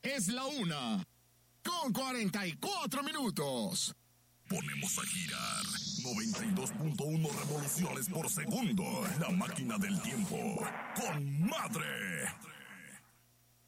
Es la 1:44. Ponemos a girar 92.1 revoluciones por segundo. La máquina del tiempo. ¡Con madre!